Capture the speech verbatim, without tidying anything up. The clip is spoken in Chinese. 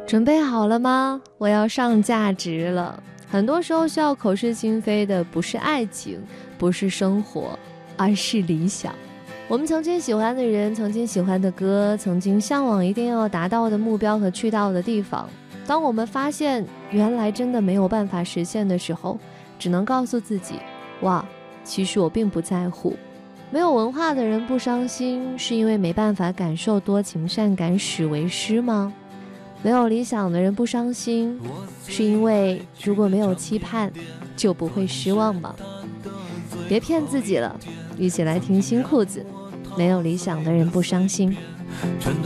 准备好了吗？我要上价值了。很多时候需要口是心非的不是爱情，不是生活，而是理想。我们曾经喜欢的人，曾经喜欢的歌，曾经向往一定要达到的目标和去到的地方，当我们发现原来真的没有办法实现的时候，只能告诉自己，哇，其实我并不在乎。没有文化的人不伤心，是因为没办法感受多情善感始为诗吗？没有理想的人不伤心，是因为如果没有期盼，就不会失望吗？别骗自己了，一起来听新裤子。没有理想的人不伤心。